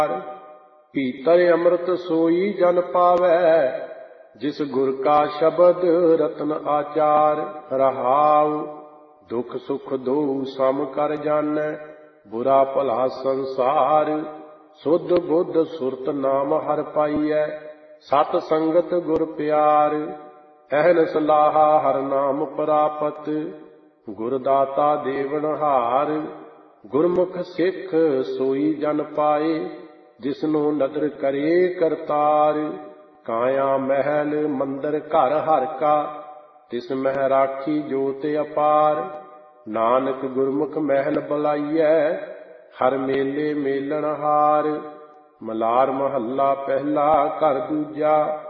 ਭੀਤਰ ਅੰਮ੍ਰਿਤ ਸੋਈ ਜਨ ਪਾਵੈ, ਜਿਸ ਗੁਰ ਕਾ ਸ਼ਬਦ ਰਤਨ ਆਚਾਰ। ਰਹਾਉ ਦੁਖ ਸੁਖ ਦੋਊ ਸਮ ਕਰ ਜਾਣੈ, ਬੁਰਾ ਭਲਾ ਸੰਸਾਰ। ਸੁਧ ਬੁੱਧ ਸੁਰਤ ਨਾਮ ਹਰਿ ਪਾਈਐ, ਸਤ ਸੰਗਤ ਗੁਰ ਪਿਆਰ। ਅਹਨਿ ਲਾਹਾ ਹਰਿ ਨਾਮ ਪ੍ਰਾਪਤ, ਗੁਰ ਦਾਤਾ ਦੇਵਨਹਾਰ। ਗੁਰਮੁਖ ਸਿੱਖ ਸੋਈ ਜਨ ਪਾਏ, ਜਿਸਨੂੰ ਨਦਰ ਕਰੇ ਕਰਤਾਰ। ਕਾਇਆ ਮਹਿਲ ਮੰਦਰ ਘਰ ਹਰਿ ਕਾ, ਤਿਸ ਮਹਿ ਰਾਖੀ ਜੋਤਿ ਅਪਾਰ। ਨਾਨਕ ਗੁਰਮੁਖ ਮਹਿਲ ਬੁਲਾਈਐ, ਹਰ ਮੇਲੇ ਮੇਲਣਹਾਰ। ਮਲਾਰ ਮਹੱਲਾ ਪਹਿਲਾ ਘਰ ਦੂਜਾ।